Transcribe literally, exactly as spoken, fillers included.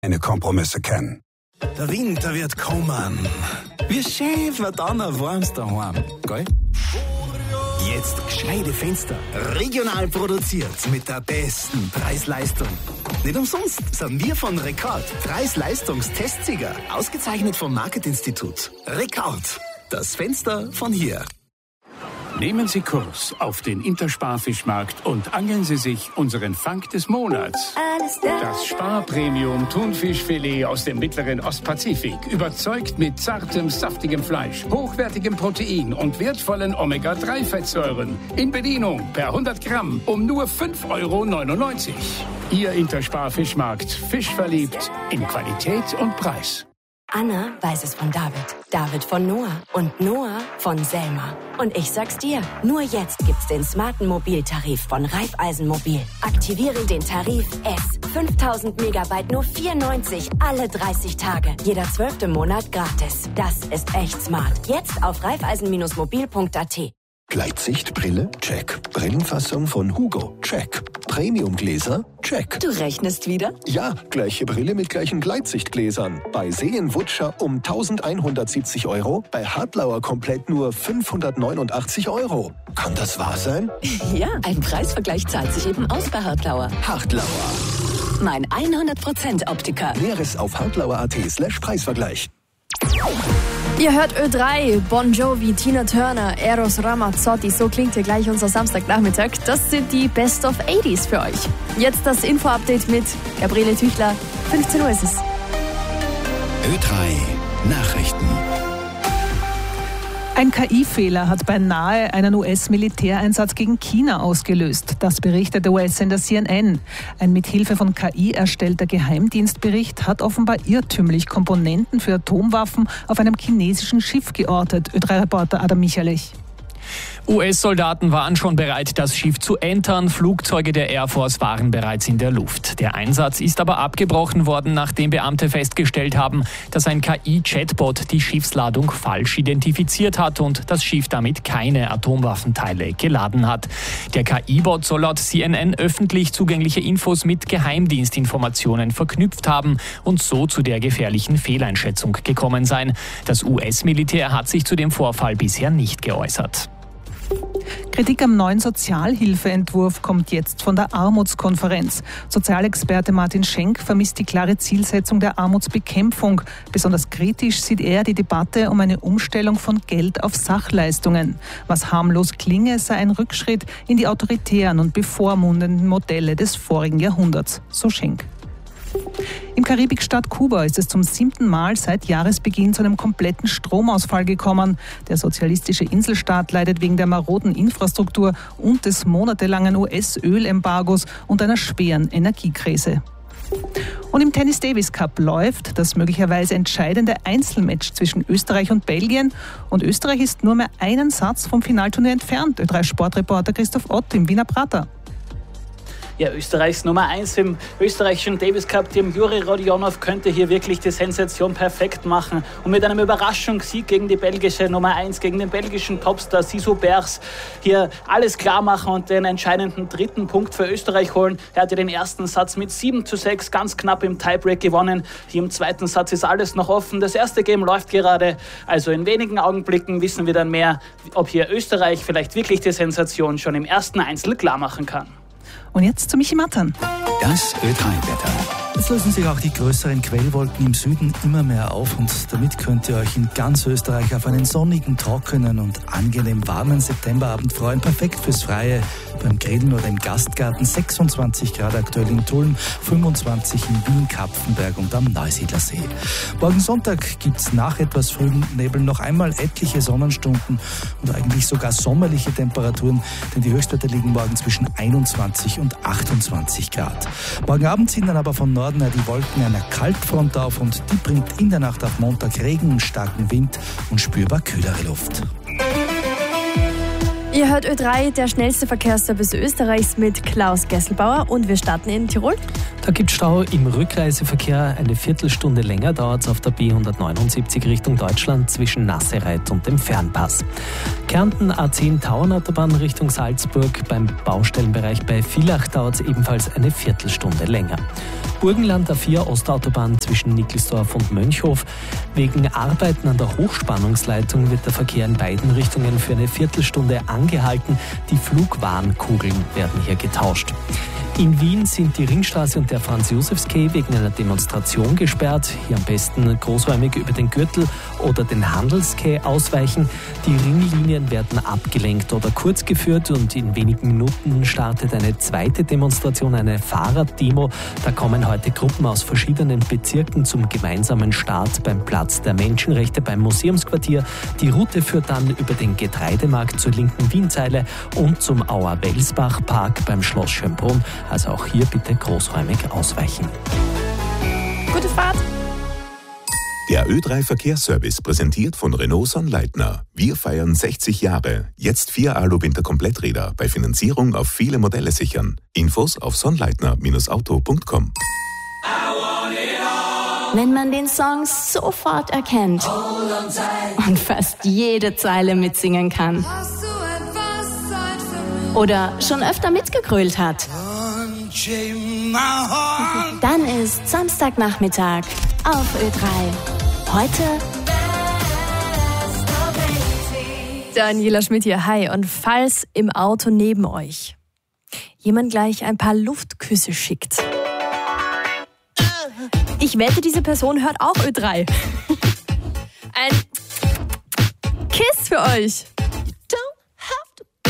keine Kompromisse kennen. Der Winter wird kommen. Wie schön wird dann ein warmes daheim, gell? Jetzt gescheite Fenster. Regional produziert mit der besten Preis-Leistung. Nicht umsonst sind wir von Rekord Preis-Leistungs-Testsieger. Ausgezeichnet vom Marketinstitut. Rekord. Das Fenster von hier. Nehmen Sie Kurs auf den Intersparfischmarkt und angeln Sie sich unseren Fang des Monats. Das Sparpremium Thunfischfilet aus dem mittleren Ostpazifik überzeugt mit zartem, saftigem Fleisch, hochwertigem Protein und wertvollen Omega drei Fettsäuren. In Bedienung per hundert Gramm um nur fünf Euro neunundneunzig. Ihr Intersparfischmarkt. Fisch verliebt in Qualität und Preis. Anna weiß es von David, David von Noah und Noah von Selma. Und ich sag's dir, nur jetzt gibt's den smarten Mobiltarif von Raiffeisenmobil. Aktiviere den Tarif S. fünftausend Megabyte nur vier neunzig alle dreißig Tage. Jeder zwölfte Monat gratis. Das ist echt smart. Jetzt auf raiffeisen Mobil punkt a t. Gleitsichtbrille? Check. Brillenfassung von Hugo? Check. Premiumgläser? Check. Du rechnest wieder? Ja, gleiche Brille mit gleichen Gleitsichtgläsern. Bei Seen-Wutscher um eintausendeinhundertsiebzig Euro, bei Hartlauer komplett nur fünfhundertneunundachtzig Euro. Kann das wahr sein? Ja, ein Preisvergleich zahlt sich eben aus bei Hartlauer. Hartlauer. Mein hundert Prozent Optiker. Näheres auf hartlauer.at slash Preisvergleich. Ihr hört Ö drei, Bon Jovi, Tina Turner, Eros Ramazzotti, so klingt hier gleich unser Samstagnachmittag. Das sind die Best of achtziger für euch. Jetzt das Info-Update mit Gabriele Tüchler. fünfzehn Uhr ist es. Ö drei Nachrichten. Ein K I-Fehler hat beinahe einen U S-Militäreinsatz gegen China ausgelöst. Das berichtet der U S-Sender C N N. Ein mit Hilfe von K I erstellter Geheimdienstbericht hat offenbar irrtümlich Komponenten für Atomwaffen auf einem chinesischen Schiff geortet. Ö drei Reporter Adam Michalich. U S-Soldaten waren schon bereit, das Schiff zu entern. Flugzeuge der Air Force waren bereits in der Luft. Der Einsatz ist aber abgebrochen worden, nachdem Beamte festgestellt haben, dass ein K I-Chatbot die Schiffsladung falsch identifiziert hat und das Schiff damit keine Atomwaffenteile geladen hat. Der K I-Bot soll laut C N N öffentlich zugängliche Infos mit Geheimdienstinformationen verknüpft haben und so zu der gefährlichen Fehleinschätzung gekommen sein. Das U S-Militär hat sich zu dem Vorfall bisher nicht geäußert. Kritik am neuen Sozialhilfeentwurf kommt jetzt von der Armutskonferenz. Sozialexperte Martin Schenk vermisst die klare Zielsetzung der Armutsbekämpfung. Besonders kritisch sieht er die Debatte um eine Umstellung von Geld auf Sachleistungen. Was harmlos klinge, sei ein Rückschritt in die autoritären und bevormundenden Modelle des vorigen Jahrhunderts, so Schenk. Im Karibikstaat Kuba ist es zum siebten Mal seit Jahresbeginn zu einem kompletten Stromausfall gekommen. Der sozialistische Inselstaat leidet wegen der maroden Infrastruktur und des monatelangen U S-Ölembargos und einer schweren Energiekrise. Und im Tennis Davis Cup läuft das möglicherweise entscheidende Einzelmatch zwischen Österreich und Belgien. Und Österreich ist nur mehr einen Satz vom Finalturnier entfernt. Ö drei Sportreporter Christoph Ott im Wiener Prater. Ja, Österreichs Nummer eins im österreichischen Davis Cup, dem Juri Rodionov, könnte hier wirklich die Sensation perfekt machen und mit einem Überraschungssieg gegen die belgische Nummer eins, gegen den belgischen Topstar Sisu Bers hier alles klar machen und den entscheidenden dritten Punkt für Österreich holen. Er hatte den ersten Satz mit sieben zu sechs ganz knapp im Tiebreak gewonnen. Hier im zweiten Satz ist alles noch offen. Das erste Game läuft gerade, also in wenigen Augenblicken wissen wir dann mehr, ob hier Österreich vielleicht wirklich die Sensation schon im ersten Einzel klar machen kann. Und jetzt zu Michi Mattern. Das Ö drei Wetter. Jetzt lösen sich auch die größeren Quellwolken im Süden immer mehr auf und damit könnt ihr euch in ganz Österreich auf einen sonnigen, trockenen und angenehm warmen Septemberabend freuen. Perfekt fürs Freie, beim Grillen oder im Gastgarten. sechsundzwanzig Grad aktuell in Tulln, fünfundzwanzig in Wien, Kapfenberg und am Neusiedlersee. Morgen Sonntag gibt's nach etwas frühen Nebel noch einmal etliche Sonnenstunden und eigentlich sogar sommerliche Temperaturen, denn die Höchstwerte liegen morgen zwischen einundzwanzig und achtundzwanzig Grad. Morgen Abend ziehen dann aber von Norden die Wolken einer Kaltfront auf und die bringt in der Nacht auf Montag Regen, starken Wind und spürbar kühlere Luft. Ihr hört Ö drei, der schnellste Verkehrsservice Österreichs mit Klaus Gesselbauer und wir starten in Tirol. Da gibt es Stau im Rückreiseverkehr. Eine Viertelstunde länger dauert es auf der B hundertneunundsiebzig Richtung Deutschland zwischen Nassereit und dem Fernpass. Kärnten A zehn Tauernautobahn Richtung Salzburg. Beim Baustellenbereich bei Villach dauert es ebenfalls eine Viertelstunde länger. Burgenland A vier Ostautobahn zwischen Nickelsdorf und Mönchhof. Wegen Arbeiten an der Hochspannungsleitung wird der Verkehr in beiden Richtungen für eine Viertelstunde angehalten. Die Flugwarnkugeln werden hier getauscht. In Wien sind die Ringstraße und der Franz-Josefs-Quai wegen einer Demonstration gesperrt. Hier am besten großräumig über den Gürtel oder den Handelsquai ausweichen. Die Ringlinien werden abgelenkt oder kurz geführt und in wenigen Minuten startet eine zweite Demonstration, eine Fahrraddemo. Da kommen heute Gruppen aus verschiedenen Bezirken zum gemeinsamen Start beim Platz der Menschenrechte beim Museumsquartier. Die Route führt dann über den Getreidemarkt zur linken Wienzeile und zum Auer-Welsbach-Park beim Schloss Schönbrunn. Also auch hier bitte großräumig ausweichen. Gute Fahrt! Der Ö drei Verkehrsservice präsentiert von Renault Sonnleitner. Wir feiern sechzig Jahre. Jetzt vier Alu-Winter-Kompletträder bei Finanzierung auf viele Modelle sichern. Infos auf sonnleitner Auto punkt com. Wenn man den Song sofort erkennt und fast jede Zeile mitsingen kann. Oder schon öfter mitgegrölt hat. Dann ist Samstagnachmittag auf Ö drei. Heute Daniela Schmidt hier, hi. Und falls im Auto neben euch jemand gleich ein paar Luftküsse schickt, ich wette, diese Person hört auch Ö drei. Ein Kiss für euch.